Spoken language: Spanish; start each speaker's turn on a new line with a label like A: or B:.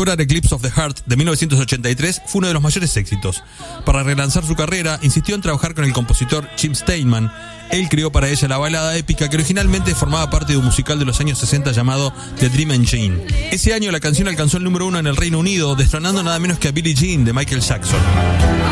A: lograr Eclipse of the Heart de 1983 fue uno de los mayores éxitos. Para relanzar su carrera, insistió en trabajar con el compositor Jim Steinman. Él creó para ella la balada épica que originalmente formaba parte de un musical de los años 60 llamado The Dream Engine. Ese año la canción alcanzó el número 1 en el Reino Unido, destronando nada menos que a Billie Jean de Michael Jackson.